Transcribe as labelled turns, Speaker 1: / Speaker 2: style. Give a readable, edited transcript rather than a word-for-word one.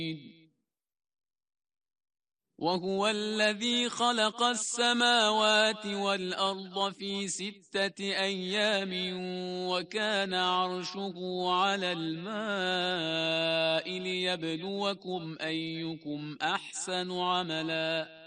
Speaker 1: وهو الذي خلق السماوات والأرض في 6 أيام وكان عرشه على الماء ليبلوكم أيكم أحسن عملا